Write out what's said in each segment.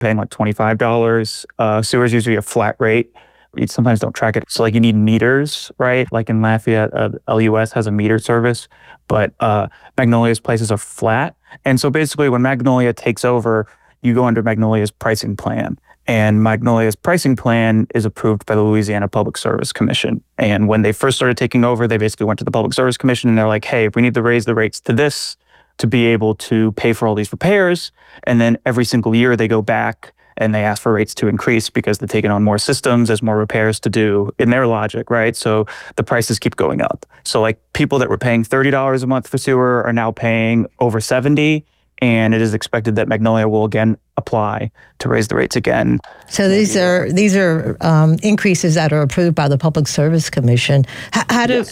paying like $25. Sewer is usually a flat rate. You sometimes don't track it. So like you need meters, right? Like in Lafayette, LUS has a meter service, but Magnolia's prices are flat. And so basically when Magnolia takes over, you go under Magnolia's pricing plan. And Magnolia's pricing plan is approved by the Louisiana Public Service Commission. And when they first started taking over, they basically went to the Public Service Commission and they're like, hey, we need to raise the rates to this to be able to pay for all these repairs. And then every single year they go back and they ask for rates to increase because they're taking on more systems, there's more repairs to do in their logic, right? So the prices keep going up. So like people that were paying $30 a month for sewer are now paying over $70, and it is expected that Magnolia will again apply to raise the rates again. So these are increases that are approved by the Public Service Commission. How do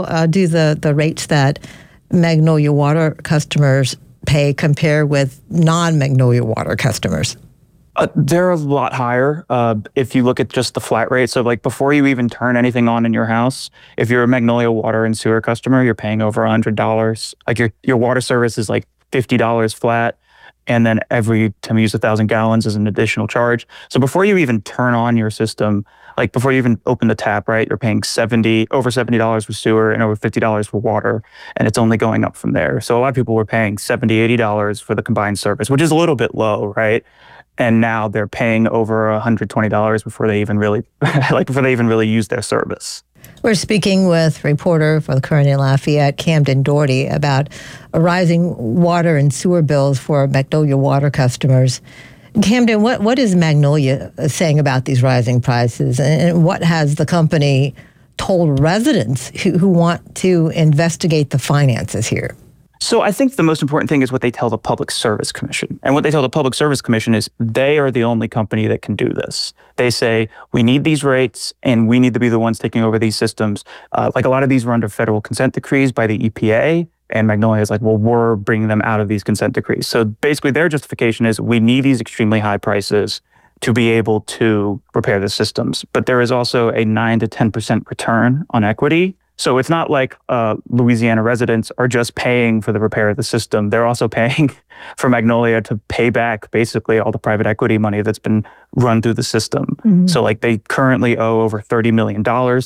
the rates that Magnolia Water customers pay compare with non-Magnolia Water customers? They're a lot higher if you look at just the flat rate. So like before you even turn anything on in your house, if you're a Magnolia Water and Sewer customer, you're paying over $100. Like your water service is like $50 flat. And then every time you use 1,000 gallons is an additional charge. So before you even turn on your system, like before you even open the tap, right, you're paying over $70 for sewer and over $50 for water. And it's only going up from there. So a lot of people were paying $70, $80 for the combined service, which is a little bit low, right? And now they're paying over $120 before they even really use their service. We're speaking with reporter for the Current in Lafayette, Camden Doherty, about rising water and sewer bills for Magnolia Water customers. Camden, what is Magnolia saying about these rising prices, and what has the company told residents who want to investigate the finances here? So I think the most important thing is what they tell the Public Service Commission. And what they tell the Public Service Commission is they are the only company that can do this. They say, we need these rates and we need to be the ones taking over these systems. Like a lot of these were under federal consent decrees by the EPA. And Magnolia is like, well, we're bringing them out of these consent decrees. So basically their justification is we need these extremely high prices to be able to repair the systems. But there is also a 9 to 10% return on equity. So it's not like Louisiana residents are just paying for the repair of the system. They're also paying for Magnolia to pay back basically all the private equity money that's been run through the system. Mm-hmm. So like they currently owe over $30 million to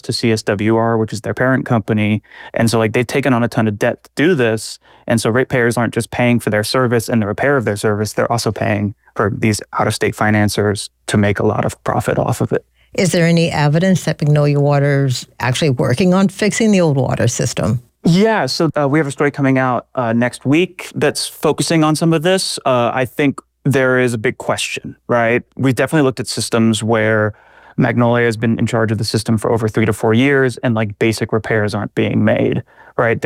CSWR, which is their parent company. And so like they've taken on a ton of debt to do this. And so ratepayers aren't just paying for their service and the repair of their service, they're also paying for these out-of-state financiers to make a lot of profit off of it. Is there any evidence that Magnolia Water's actually working on fixing the old water system? Yeah, so we have a story coming out next week that's focusing on some of this. I think there is a big question, right? We've definitely looked at systems where Magnolia has been in charge of the system for over 3 to 4 years and like basic repairs aren't being made, right?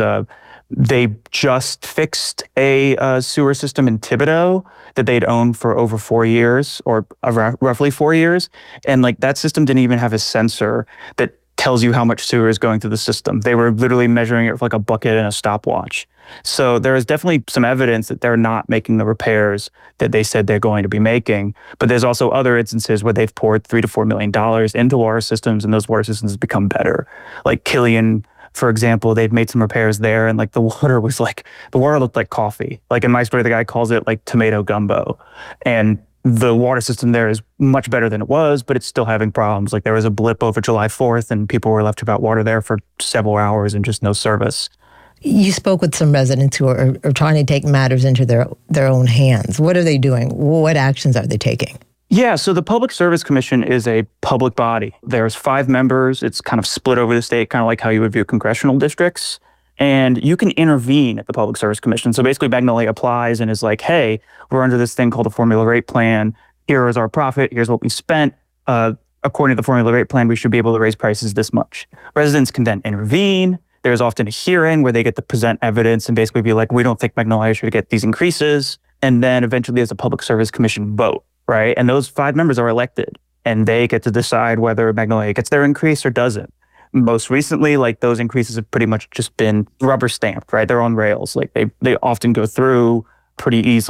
They just fixed a sewer system in Thibodaux that they'd owned for over 4 years or roughly 4 years. And like that system didn't even have a sensor that tells you how much sewer is going through the system. They were literally measuring it with like a bucket and a stopwatch. So there is definitely some evidence that they're not making the repairs that they said they're going to be making. But there's also other instances where they've poured $3 to $4 million into water systems and those water systems have become better. Like Killian, for example, they've made some repairs there and like the water looked like coffee. Like in my story, the guy calls it like tomato gumbo. And the water system there is much better than it was, but it's still having problems. Like there was a blip over July 4th and people were left without water there for several hours and just no service. You spoke with some residents who are trying to take matters into their own hands. What are they doing? What actions are they taking? Yeah, so the Public Service Commission is a public body. There's 5 members. It's kind of split over the state, kind of like how you would view congressional districts. And you can intervene at the Public Service Commission. So basically Magnolia applies and is like, hey, we're under this thing called the formula rate plan. Here is our profit. Here's what we spent. According to the formula rate plan, we should be able to raise prices this much. Residents can then intervene. There's often a hearing where they get to present evidence and basically be like, we don't think Magnolia should get these increases. And then eventually there's a Public Service Commission vote, right? And those 5 members are elected and they get to decide whether Magnolia gets their increase or doesn't. Most recently, like those increases have pretty much just been rubber stamped, right? They're on rails. Like they often go through pretty easily.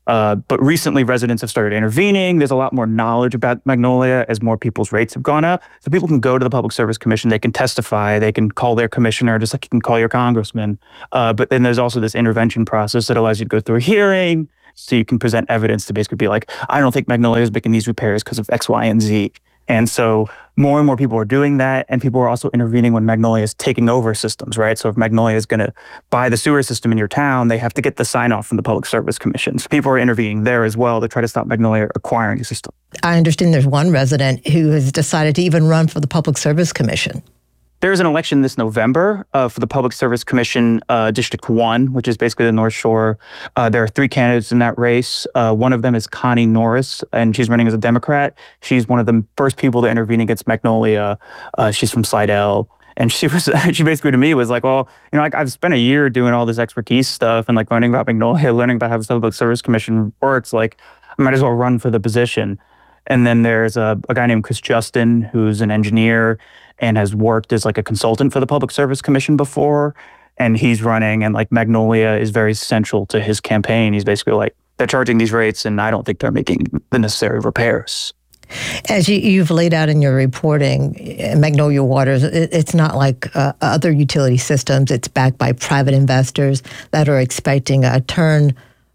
But recently, residents have started intervening. There's a lot more knowledge about Magnolia as more people's rates have gone up. So people can go to the Public Service Commission, they can testify, they can call their commissioner, just like you can call your congressman. But then there's also this intervention process that allows you to go through a hearing, so you can present evidence to basically be like, I don't think Magnolia is making these repairs because of X, Y, and Z. And so more and more people are doing that, and people are also intervening when Magnolia is taking over systems, right? So if Magnolia is going to buy the sewer system in your town, they have to get the sign-off from the Public Service Commission. So people are intervening there as well to try to stop Magnolia acquiring the system. I understand there's one resident who has decided to even run for the Public Service Commission. There's an election this November for the Public Service Commission District 1, which is basically the North Shore. There are 3 candidates in that race. One of them is Connie Norris, and she's running as a Democrat. She's one of the first people to intervene against Magnolia. She's from Slidell. And she basically to me was like, well, I've spent a year doing all this expertise stuff and like learning about Magnolia, learning about how the Public Service Commission works. Like, I might as well run for the position. And then there's a guy named Chris Justin, who's an engineer and has worked as like a consultant for the Public Service Commission before. And he's running, and like Magnolia is very central to his campaign. He's basically like, they're charging these rates and I don't think they're making the necessary repairs. As you've laid out in your reporting, Magnolia Waters, it's not like other utility systems. It's backed by private investors that are expecting to turn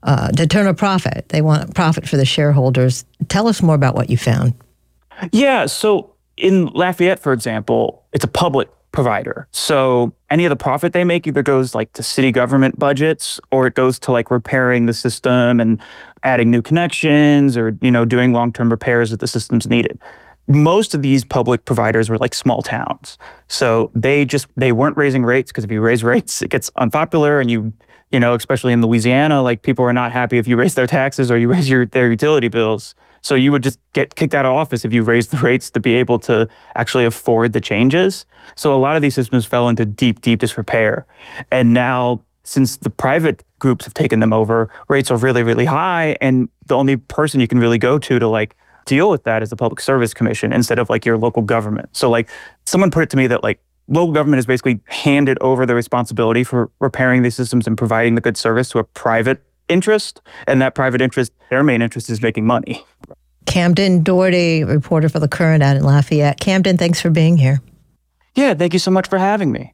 a profit. They want profit for the shareholders. Tell us more about what you found. Yeah, so in Lafayette, for example, it's a public provider. So any of the profit they make either goes like to city government budgets, or it goes to like repairing the system and adding new connections, or doing long-term repairs that the system's needed. Most of these public providers were like small towns. So they weren't raising rates, because if you raise rates, it gets unpopular, and especially in Louisiana, like people are not happy if you raise their taxes or you raise their utility bills. So you would just get kicked out of office if you raised the rates to be able to actually afford the changes. So a lot of these systems fell into deep, deep disrepair. And now, since the private groups have taken them over, rates are really, really high. And the only person you can really go to like deal with that is the Public Service Commission instead of like your local government. So like someone put it to me that like local government has basically handed over the responsibility for repairing these systems and providing the good service to a private interest, and that private interest, their main interest is making money. Camden Doherty, reporter for The Current out in Lafayette. Camden, thanks for being here. Yeah, thank you so much for having me.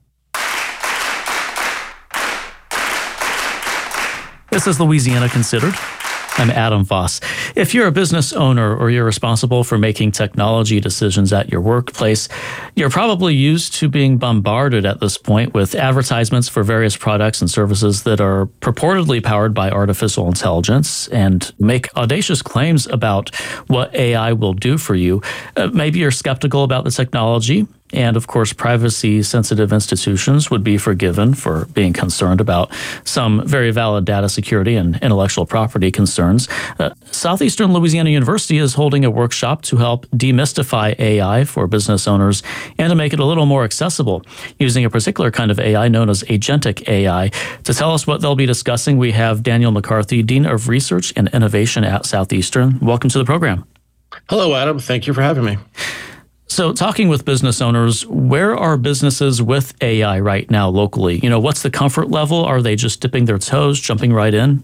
This is Louisiana Considered. I'm Adam Voss. If you're a business owner or you're responsible for making technology decisions at your workplace, you're probably used to being bombarded at this point with advertisements for various products and services that are purportedly powered by artificial intelligence and make audacious claims about what AI will do for you. Maybe you're skeptical about the technology. And of course, privacy-sensitive institutions would be forgiven for being concerned about some very valid data security and intellectual property concerns. Southeastern Louisiana University is holding a workshop to help demystify AI for business owners and to make it a little more accessible, using a particular kind of AI known as agentic AI. To tell us what they'll be discussing, we have Daniel McCarthy, Dean of Research and Innovation at Southeastern. Welcome to the program. Hello, Adam. Thank you for having me. So talking with business owners, where are businesses with AI right now locally? What's the comfort level? Are they just dipping their toes, jumping right in?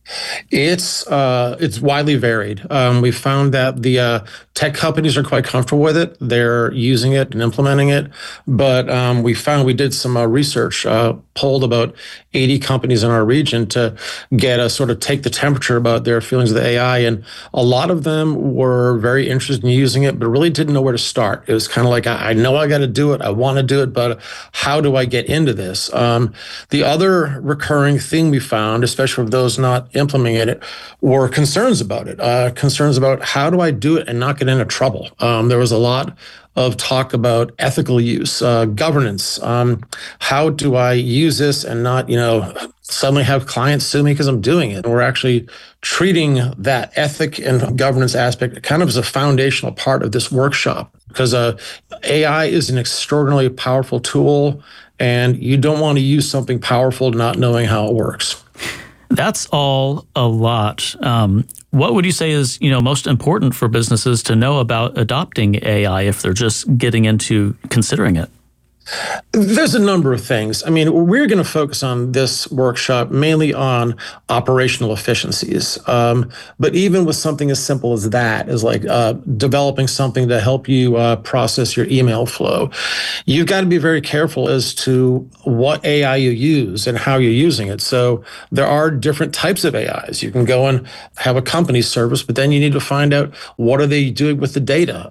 It's widely varied. We found that the tech companies are quite comfortable with it. They're using it and implementing it. But we did some research, polled about 80 companies in our region to get a sort of take the temperature about their feelings of the AI. And a lot of them were very interested in using it, but really didn't know where to start. It was kind of like, I know I got to do it. I want to do it, but how do I get into this? The other recurring thing we found, especially for those not implementing it, were concerns about it. Concerns about how do I do it and not get into trouble. There was a lot of talk about ethical use, governance. How do I use this and not, suddenly have clients sue me because I'm doing it? And we're actually treating that ethic and governance aspect kind of as a foundational part of this workshop, because AI is an extraordinarily powerful tool, and you don't want to use something powerful not knowing how it works. That's all a lot. What would you say is, most important for businesses to know about adopting AI if they're just getting into considering it? There's a number of things. I mean, we're going to focus on this workshop mainly on operational efficiencies. But even with something as simple as that, as like developing something to help you process your email flow, you've got to be very careful as to what AI you use and how you're using it. So there are different types of AIs. You can go and have a company service, but then you need to find out what are they doing with the data.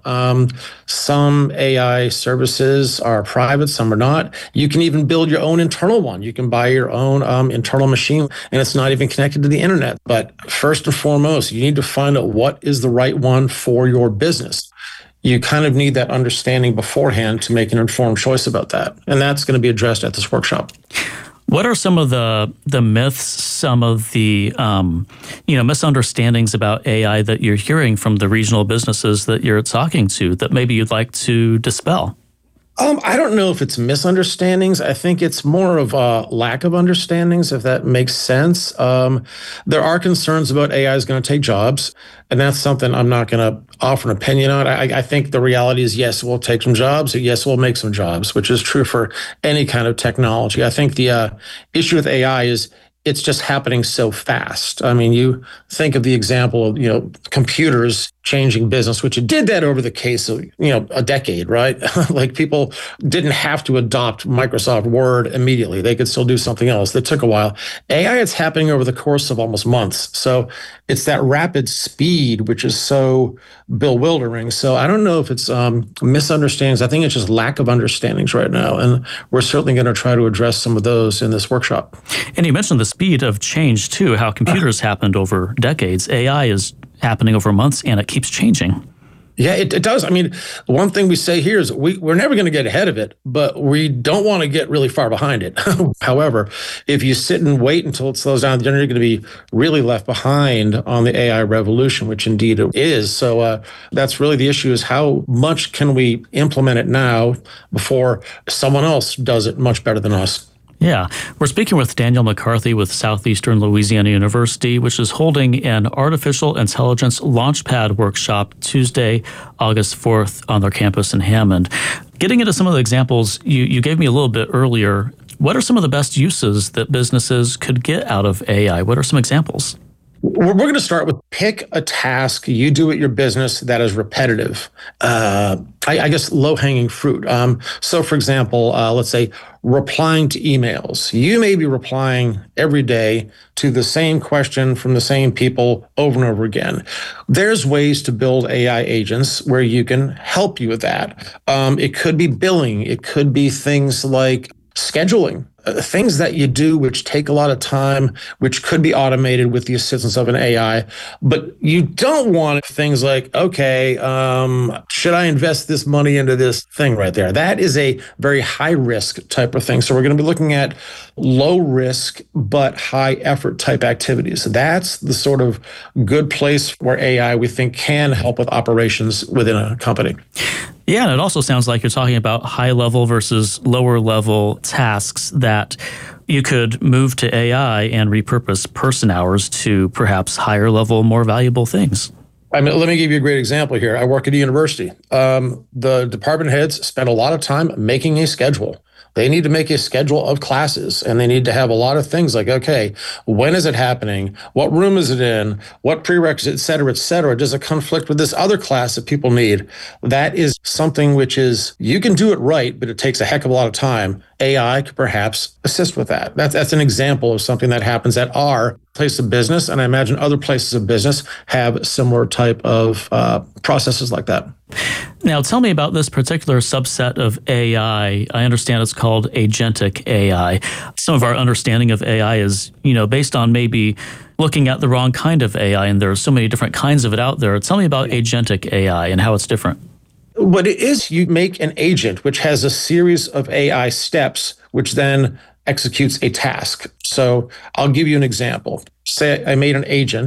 Some AI services are private, some are not. You can even build your own internal one. You can buy your own internal machine, and it's not even connected to the internet. But first and foremost, you need to find out what is the right one for your business. You kind of need that understanding beforehand to make an informed choice about that. And that's going to be addressed at this workshop. What are some of the myths, some of the misunderstandings about AI that you're hearing from the regional businesses that you're talking to that maybe you'd like to dispel? I don't know if it's misunderstandings. I think it's more of a lack of understandings, if that makes sense. There are concerns about AI is going to take jobs, and that's something I'm not going to offer an opinion on. I think the reality is, yes, we'll take some jobs, yes, we'll make some jobs, which is true for any kind of technology. I think the issue with AI is it's just happening so fast. I mean, you think of the example of, computers changing business, which it did that over the case of, a decade, right? Like people didn't have to adopt Microsoft Word immediately. They could still do something else. That took a while. AI, it's happening over the course of almost months. So it's that rapid speed, which is so bewildering. So I don't know if it's misunderstandings. I think it's just lack of understandings right now. And we're certainly going to try to address some of those in this workshop. And you mentioned the speed of change too, how computers happened over decades. AI is happening over months, and it keeps changing. Yeah, it does. I mean, one thing we say here is we're never going to get ahead of it, but we don't want to get really far behind it. However, if you sit and wait until it slows down, then you're going to be really left behind on the AI revolution, which indeed it is. So that's really the issue, is how much can we implement it now before someone else does it much better than us? Yeah. We're speaking with Daniel McCarthy with Southeastern Louisiana University, which is holding an Artificial Intelligence Launchpad workshop Tuesday, August 4th on their campus in Hammond. Getting into some of the examples you gave me a little bit earlier, what are some of the best uses that businesses could get out of AI? What are some examples? We're going to start with pick a task you do at your business that is repetitive. I guess low-hanging fruit. So, for example, let's say replying to emails. You may be replying every day to the same question from the same people over and over again. There's ways to build AI agents where you can help you with that. It could be billing. It could be things like scheduling. Things that you do which take a lot of time, which could be automated with the assistance of an AI, but you don't want things like, okay, should I invest this money into this thing right there? That is a very high risk type of thing. So we're going to be looking at low risk but high effort type activities. That's the sort of good place where AI, we think, can help with operations within a company. Yeah, and it also sounds like you're talking about high level versus lower level tasks that you could move to AI and repurpose person hours to perhaps higher level, more valuable things. I mean, let me give you a great example here. I work at a university. The department heads spend a lot of time making a schedule. They need to make a schedule of classes, and they need to have a lot of things like, okay, when is it happening? What room is it in? What prerequisites, et cetera, et cetera? Does it conflict with this other class that people need? That is something which is, you can do it right, but it takes a heck of a lot of time. AI could perhaps assist with that. That's an example of something that happens at our place of business, and I imagine other places of business have similar type of processes like that. Now, tell me about this particular subset of AI. I understand it's called agentic AI. Some of our understanding of AI is, based on maybe looking at the wrong kind of AI, and there are so many different kinds of it out there. Tell me about agentic AI and how it's different. What it is, you make an agent which has a series of AI steps, which then executes a task. So I'll give you an example. Say I made an agent,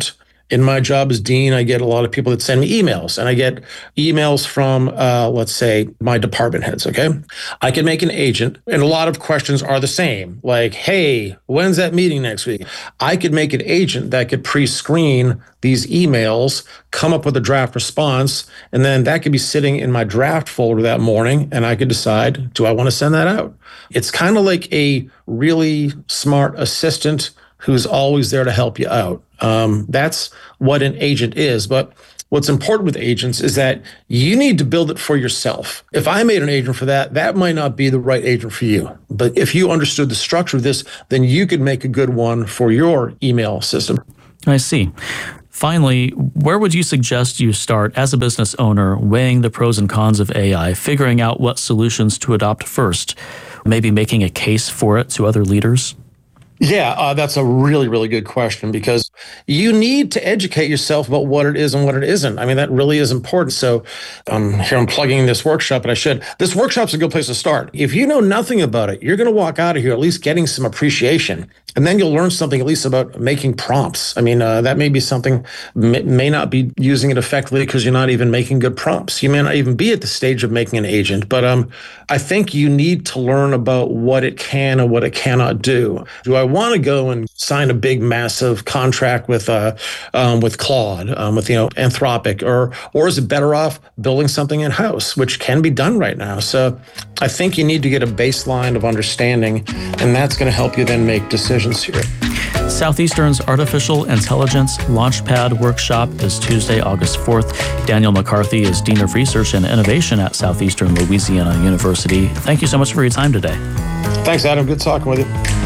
In my job as dean, I get a lot of people that send me emails, and I get emails from, let's say, my department heads, okay? I can make an agent, and a lot of questions are the same, like, hey, when's that meeting next week? I could make an agent that could pre-screen these emails, come up with a draft response, and then that could be sitting in my draft folder that morning, and I could decide, do I want to send that out? It's kind of like a really smart assistant who's always there to help you out. That's what an agent is. But what's important with agents is that you need to build it for yourself. If I made an agent for that, that might not be the right agent for you. But if you understood the structure of this, then you could make a good one for your email system. I see. Finally, where would you suggest you start as a business owner, weighing the pros and cons of AI, figuring out what solutions to adopt first, maybe making a case for it to other leaders? Yeah, that's a really, really good question, because you need to educate yourself about what it is and what it isn't. I mean, that really is important. So here I'm plugging this workshop, and I should. This workshop's a good place to start. If you know nothing about it, you're going to walk out of here at least getting some appreciation. And then you'll learn something at least about making prompts. I mean, that may be something, may not be using it effectively because you're not even making good prompts. You may not even be at the stage of making an agent. But I think you need to learn about what it can and what it cannot do. Do I want to go and sign a big, massive contract with Claude, with Anthropic, or is it better off building something in-house, which can be done right now? So I think you need to get a baseline of understanding, and that's going to help you then make decisions here. Southeastern's Artificial Intelligence Launchpad Workshop is Tuesday, August 4th. Daniel McCarthy is Dean of Research and Innovation at Southeastern Louisiana University. Thank you so much for your time today. Thanks, Adam. Good talking with you.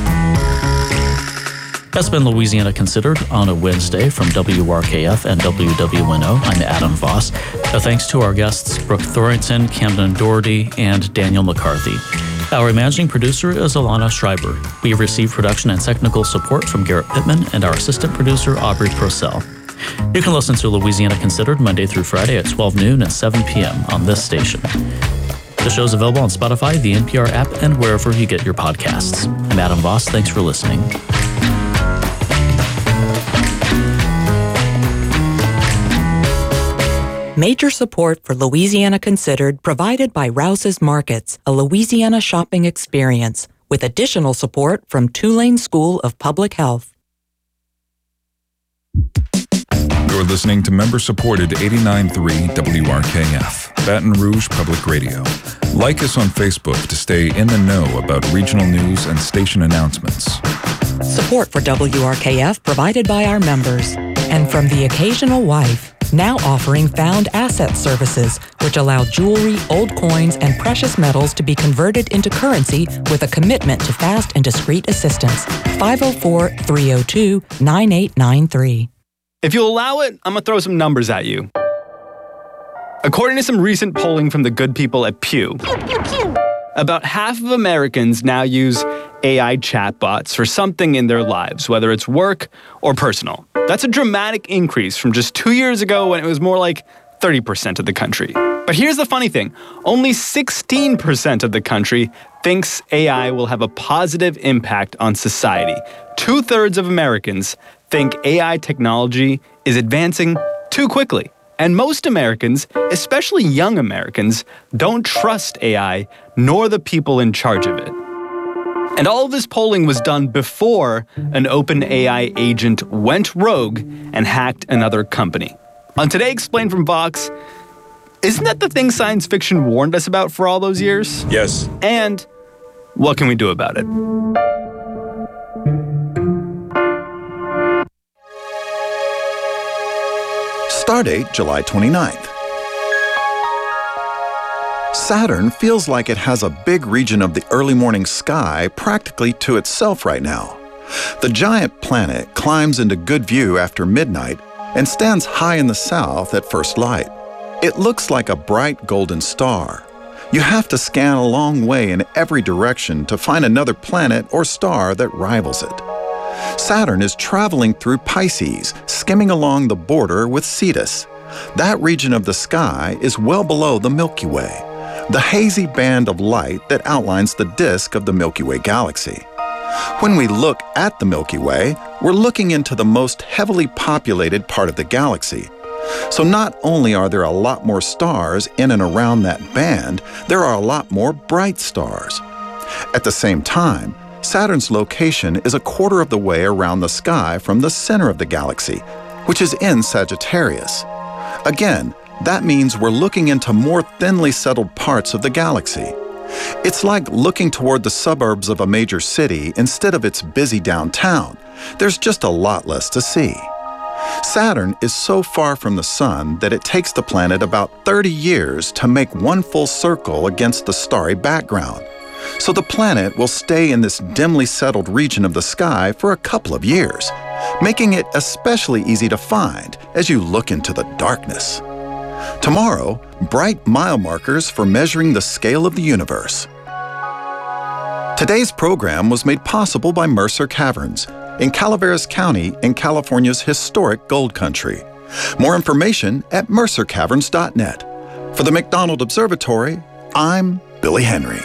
That's been Louisiana Considered on a Wednesday from WRKF and WWNO. I'm Adam Voss. Thanks to our guests, Brooke Thorington, Camden Doherty, and Daniel McCarthy. Our managing producer is Alana Schreiber. We have received production and technical support from Garrett Pittman and our assistant producer, Aubrey Purcell. You can listen to Louisiana Considered Monday through Friday at 12 noon and 7 p.m. on this station. The show's available on Spotify, the NPR app, and wherever you get your podcasts. I'm Adam Voss. Thanks for listening. Major support for Louisiana Considered provided by Rouse's Markets, a Louisiana shopping experience, with additional support from Tulane School of Public Health. You're listening to member-supported 89.3 WRKF, Baton Rouge Public Radio. Like us on Facebook to stay in the know about regional news and station announcements. Support for WRKF provided by our members. And from The Occasional Wife, now offering found asset services, which allow jewelry, old coins, and precious metals to be converted into currency with a commitment to fast and discreet assistance. 504-302-9893. If you'll allow it, I'm going to throw some numbers at you. According to some recent polling from the good people at Pew, about half of Americans now use AI chatbots for something in their lives, whether it's work or personal. That's a dramatic increase from just 2 years ago when it was more like 30% of the country. But here's the funny thing. Only 16% of the country thinks AI will have a positive impact on society. 2/3 of Americans think AI technology is advancing too quickly. And most Americans, especially young Americans, don't trust AI nor the people in charge of it. And all of this polling was done before an OpenAI agent went rogue and hacked another company. On Today Explained from Vox, isn't that the thing science fiction warned us about for all those years? Yes. And what can we do about it? Stardate July 29th. Saturn feels like it has a big region of the early morning sky practically to itself right now. The giant planet climbs into good view after midnight and stands high in the south at first light. It looks like a bright golden star. You have to scan a long way in every direction to find another planet or star that rivals it. Saturn is traveling through Pisces, skimming along the border with Cetus. That region of the sky is well below the Milky Way, the hazy band of light that outlines the disk of the Milky Way galaxy. When we look at the Milky Way, we're looking into the most heavily populated part of the galaxy. So not only are there a lot more stars in and around that band, there are a lot more bright stars. At the same time, Saturn's location is a quarter of the way around the sky from the center of the galaxy, which is in Sagittarius. Again, that means we're looking into more thinly settled parts of the galaxy. It's like looking toward the suburbs of a major city instead of its busy downtown. There's just a lot less to see. Saturn is so far from the Sun that it takes the planet about 30 years to make one full circle against the starry background. So the planet will stay in this dimly settled region of the sky for a couple of years, making it especially easy to find as you look into the darkness. Tomorrow, bright mile markers for measuring the scale of the universe. Today's program was made possible by Mercer Caverns in Calaveras County in California's historic Gold Country. More information at mercercaverns.net. For the McDonald Observatory, I'm Billy Henry.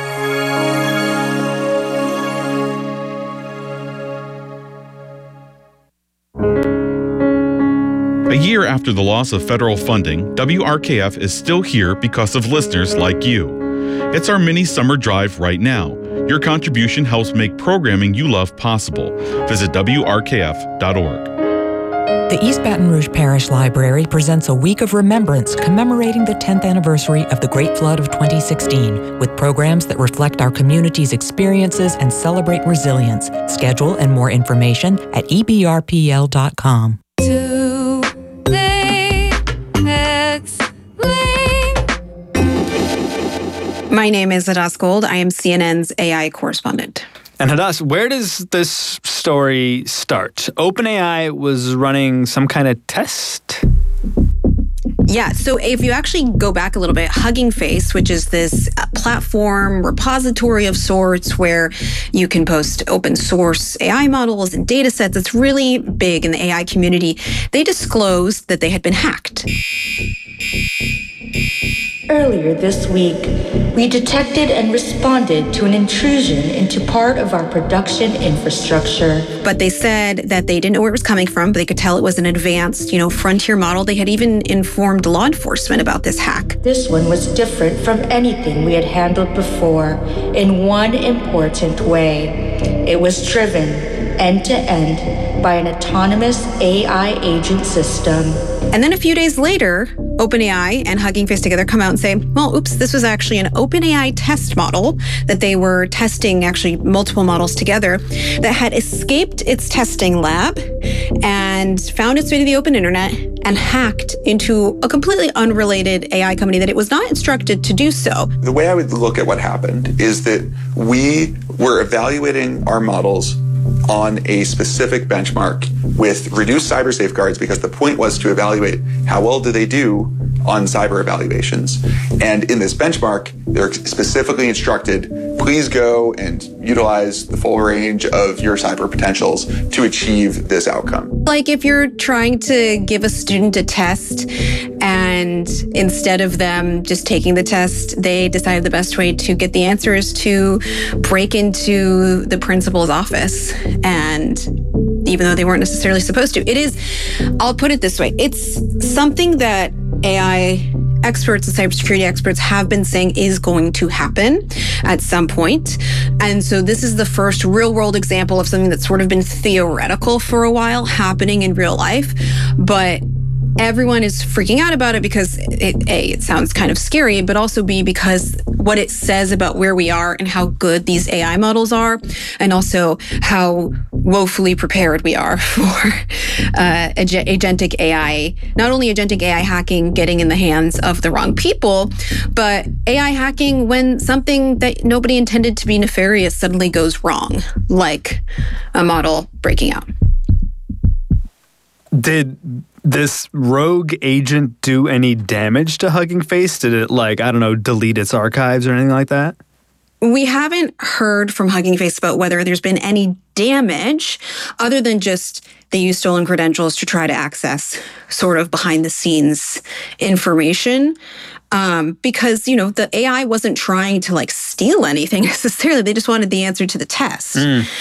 A year after the loss of federal funding, WRKF is still here because of listeners like you. It's our mini summer drive right now. Your contribution helps make programming you love possible. Visit WRKF.org. The East Baton Rouge Parish Library presents a week of remembrance commemorating the 10th anniversary of the Great Flood of 2016, with programs that reflect our community's experiences and celebrate resilience. Schedule and more information at ebrpl.com. My name is Hadass Gold. I am CNN's AI correspondent. And Hadass, where does this story start? OpenAI was running some kind of test? Yeah, so if you actually go back a little bit, Hugging Face, which is this platform repository of sorts where you can post open source AI models and data sets, it's really big in the AI community. They disclosed that they had been hacked. Earlier this week, we detected and responded to an intrusion into part of our production infrastructure. But they said that they didn't know where it was coming from, but they could tell it was an advanced, frontier model. They had even informed law enforcement about this hack. This one was different from anything we had handled before in one important way. It was driven end-to-end by an autonomous AI agent system. And then a few days later, OpenAI and Hugging Face together come out and say, well, oops, this was actually an OpenAI test model that they were testing, actually multiple models together, that had escaped its testing lab and found its way to the open internet and hacked into a completely unrelated AI company that it was not instructed to do so. The way I would look at what happened is that we were evaluating our models on a specific benchmark with reduced cyber safeguards, because the point was to evaluate how well do they do on cyber evaluations. And in this benchmark, they're specifically instructed, please go and utilize the full range of your cyber potentials to achieve this outcome. Like if you're trying to give a student a test and instead of them just taking the test, they decided the best way to get the answer is to break into the principal's office. And even though they weren't necessarily supposed to, it is, I'll put it this way, it's something that AI experts and cybersecurity experts have been saying is going to happen at some point. And so this is the first real world example of something that's sort of been theoretical for a while happening in real life. But everyone is freaking out about it because it sounds kind of scary, but also B, because what it says about where we are and how good these AI models are, and also how woefully prepared we are for agentic AI, not only agentic AI hacking getting in the hands of the wrong people, but AI hacking when something that nobody intended to be nefarious suddenly goes wrong, like a model breaking out. Did this rogue agent do any damage to Hugging Face? Did it, delete its archives or anything like that? We haven't heard from Hugging Face about whether there's been any damage other than just they use stolen credentials to try to access sort of behind the scenes information. Because, the AI wasn't trying to steal anything necessarily. They just wanted the answer to the test.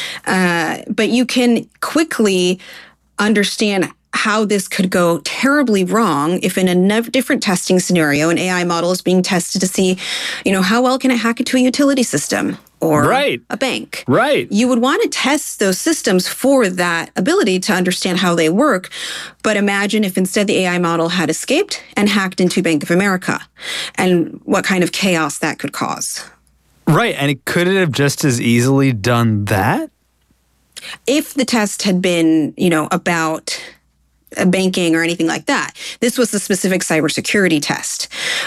But you can quickly understand how this could go terribly wrong if in a different testing scenario, an AI model is being tested to see, how well can it hack into a utility system or a bank. Right. You would want to test those systems for that ability to understand how they work. But imagine if instead the AI model had escaped and hacked into Bank of America and what kind of chaos that could cause. Right. And could it have just as easily done that? If the test had been, about banking or anything like that. This was the specific cybersecurity test.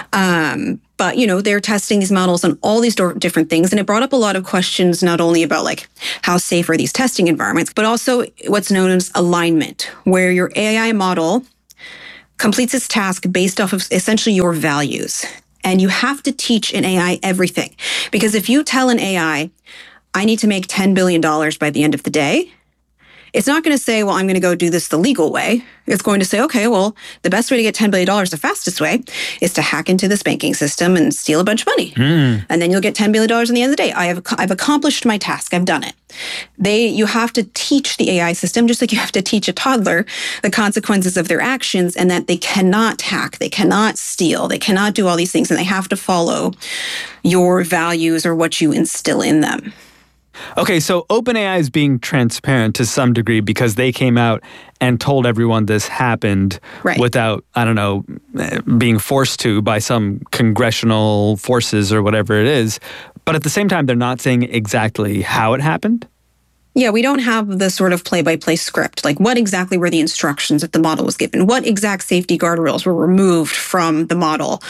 But, they're testing these models on all these different things. And it brought up a lot of questions, not only about how safe are these testing environments, but also what's known as alignment, where your AI model completes its task based off of essentially your values. And you have to teach an AI everything. Because if you tell an AI, I need to make $10 billion by the end of the day, it's not going to say, well, I'm going to go do this the legal way. It's going to say, okay, well, the best way to get $10 billion, the fastest way, is to hack into this banking system and steal a bunch of money. And then you'll get $10 billion in the end of the day. I've accomplished my task. I've done it. You have to teach the AI system, just like you have to teach a toddler, the consequences of their actions and that they cannot hack, they cannot steal, they cannot do all these things, and they have to follow your values or what you instill in them. Okay, so OpenAI is being transparent to some degree because they came out and told everyone this happened without, being forced to by some congressional forces or whatever it is. But at the same time, they're not saying exactly how it happened. Yeah, we don't have the sort of play-by-play script. What exactly were the instructions that the model was given? What exact safety guardrails were removed from the model?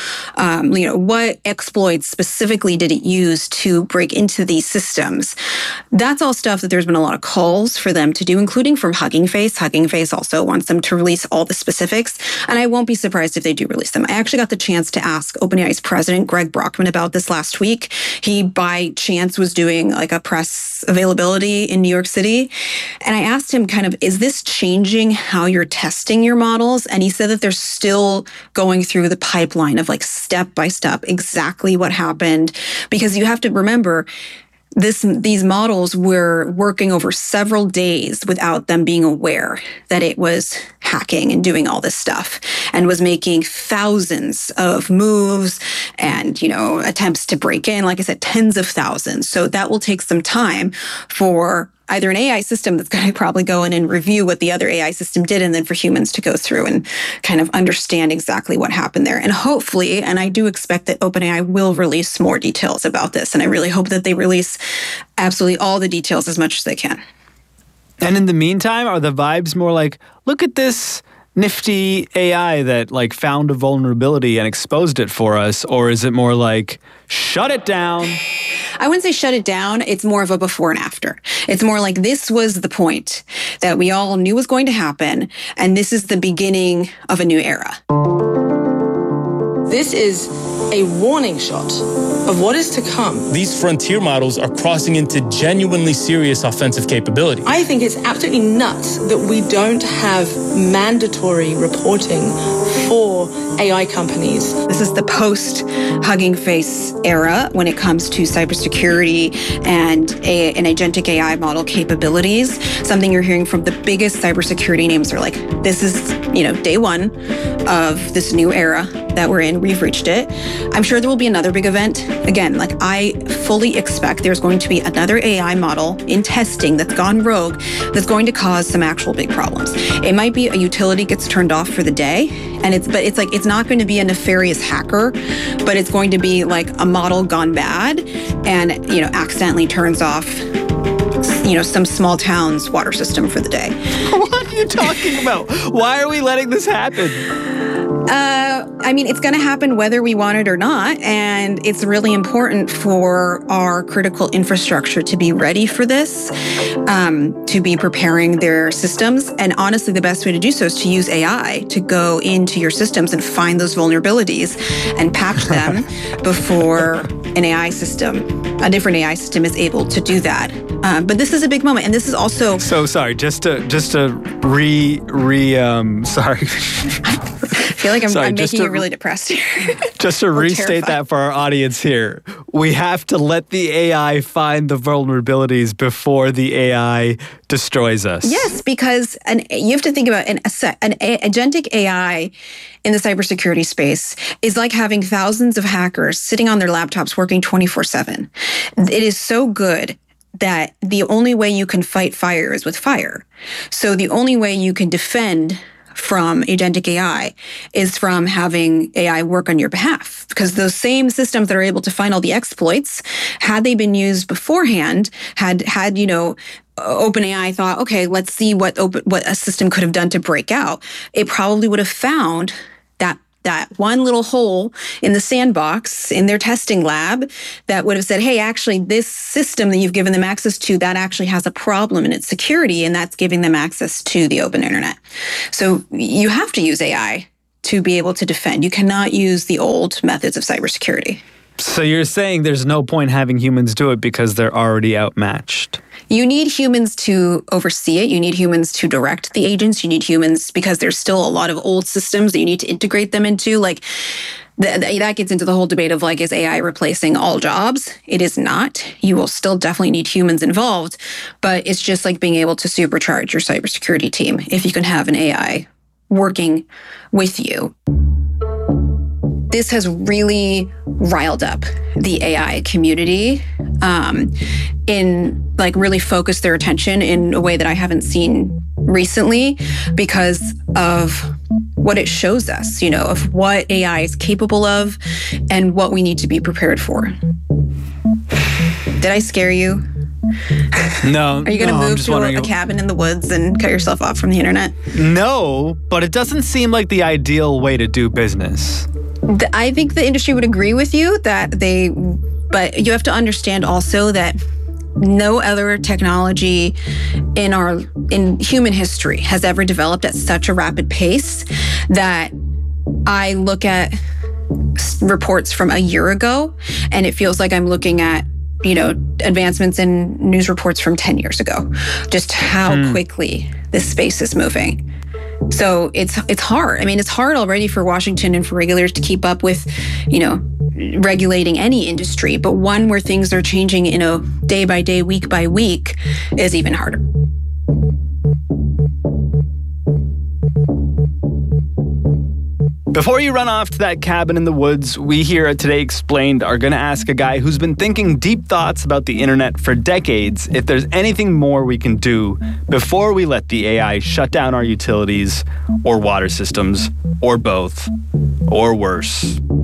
What exploits specifically did it use to break into these systems? That's all stuff that there's been a lot of calls for them to do, including from Hugging Face. Hugging Face also wants them to release all the specifics, and I won't be surprised if they do release them. I actually got the chance to ask OpenAI's president, Greg Brockman, about this last week. He, by chance, was doing a press availability in New York City. And I asked him is this changing how you're testing your models? And he said that they're still going through the pipeline of step by step exactly what happened. Because you have to remember, these models were working over several days without them being aware that it was hacking and doing all this stuff and was making thousands of moves and, attempts to break in, like I said, tens of thousands. So that will take some time for either an AI system that's going to probably go in and review what the other AI system did, and then for humans to go through and kind of understand exactly what happened there. And hopefully, and I do expect that OpenAI will release more details about this, and I really hope that they release absolutely all the details as much as they can. And in the meantime, are the vibes more look at this nifty AI that found a vulnerability and exposed it for us? Or is it more shut it down? I wouldn't say shut it down. It's more of a before and after. It's more this was the point that we all knew was going to happen, and this is the beginning of a new era. This is a warning shot of what is to come. These frontier models are crossing into genuinely serious offensive capability. I think it's absolutely nuts that we don't have mandatory reporting for AI companies. This is the post-Hugging Face era when it comes to cybersecurity and an agentic AI model capabilities. Something you're hearing from the biggest cybersecurity names are this is, day one of this new era that we're in. We've reached it. I'm sure there will be another big event. Again, I fully expect there's going to be another AI model in testing that's gone rogue that's going to cause some actual big problems. It might be a utility gets turned off for the day, and it's not going to be a nefarious hacker, but it's going to be a model gone bad and, accidentally turns off, some small town's water system for the day. What are you talking about? Why are we letting this happen? I mean, it's going to happen whether we want it or not. And it's really important for our critical infrastructure to be ready for this, to be preparing their systems. And honestly, the best way to do so is to use AI to go into your systems and find those vulnerabilities and patch them before a different AI system is able to do that. But this is a big moment. And this is also... So sorry, just to sorry. I feel like I'm making you really depressed here. Just to restate terrified. that for our audience here, we have to let the AI find the vulnerabilities before the AI destroys us. Yes, because you have to think about an agentic AI in the cybersecurity space is like having thousands of hackers sitting on their laptops working 24/7. It is so good that the only way you can fight fire is with fire. So the only way you can defend from agentic AI is from having AI work on your behalf, because those same systems that are able to find all the exploits, had they been used beforehand, had OpenAI thought, okay, let's see what a system could have done to break out, it probably would have found that one little hole in the sandbox in their testing lab that would have said, hey, actually, this system that you've given them access to, that actually has a problem in its security, and that's giving them access to the open internet. So you have to use AI to be able to defend. You cannot use the old methods of cybersecurity. So you're saying there's no point having humans do it because they're already outmatched? You need humans to oversee it. You need humans to direct the agents. You need humans because there's still a lot of old systems that you need to integrate them into. Like that gets into the whole debate of like, is AI replacing all jobs? It is not. You will still definitely need humans involved, but it's just like being able to supercharge your cybersecurity team if you can have an AI working with you. This has really riled up the AI community in like really focused their attention in a way that I haven't seen recently because of what it shows us, of what AI is capable of and what we need to be prepared for. Did I scare you? No. Are you going to move to a cabin in the woods and cut yourself off from the internet? No, but it doesn't seem like the ideal way to do business. I think the industry would agree with you but you have to understand also that no other technology in human history has ever developed at such a rapid pace that I look at reports from a year ago and it feels like I'm looking at advancements in news reports from 10 years ago, just how quickly this space is moving. So it's hard. I mean, it's hard already for Washington and for regulators to keep up with, regulating any industry. But one where things are changing, day by day, week by week is even harder. Before you run off to that cabin in the woods, we here at Today Explained are going to ask a guy who's been thinking deep thoughts about the internet for decades if there's anything more we can do before we let the AI shut down our utilities or water systems or both or worse.